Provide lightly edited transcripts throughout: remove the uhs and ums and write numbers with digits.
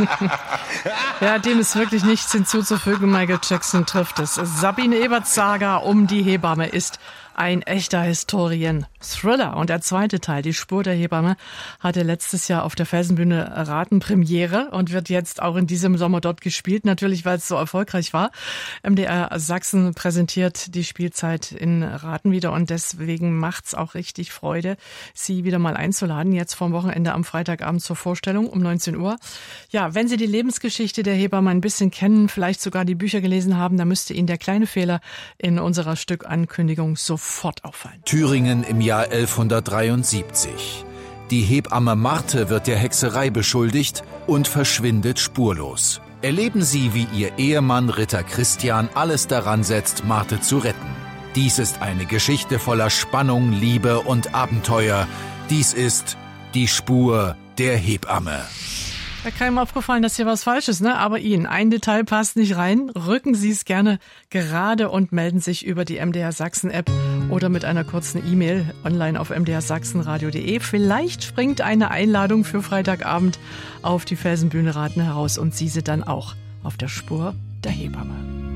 Ja, dem ist wirklich nichts hinzuzufügen. Michael Jackson trifft es. Sabine Eberts Saga um die Hebamme ist ein echter Historien-Thriller. Und der zweite Teil, die Spur der Hebamme, hatte letztes Jahr auf der Felsenbühne Raten-Premiere und wird jetzt auch in diesem Sommer dort gespielt. Natürlich, weil es so erfolgreich war. MDR Sachsen präsentiert die Spielzeit in Raten wieder und deswegen macht's auch richtig Freude, Sie wieder mal einzuladen. Jetzt vom Wochenende am Freitagabend zur Vorstellung um 19 Uhr. Ja, wenn Sie die Lebensgeschichte der Hebamme ein bisschen kennen, vielleicht sogar die Bücher gelesen haben, dann müsste Ihnen der kleine Fehler in unserer Stückankündigung sofort auffallen. Thüringen im Jahr 1173. Die Hebamme Marthe wird der Hexerei beschuldigt und verschwindet spurlos. Erleben Sie, wie ihr Ehemann Ritter Christian alles daran setzt, Marthe zu retten. Dies ist eine Geschichte voller Spannung, Liebe und Abenteuer. Dies ist die Spur der Hebamme. Da kann ihm aufgefallen, dass hier was falsch ist, ne? Aber Ihnen, ein Detail passt nicht rein. Rücken Sie es gerne gerade und melden sich über die MDR Sachsen App oder mit einer kurzen E-Mail online auf mdrsachsenradio.de. Vielleicht springt eine Einladung für Freitagabend auf die Felsenbühne Raten heraus und Sie sind dann auch auf der Spur der Hebamme.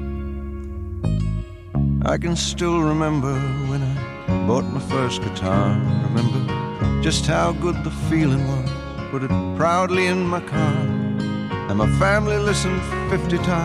I can still remember when I bought my first guitar. Remember just how good the feeling was. Put it proudly in my car, and my family listened 50 times.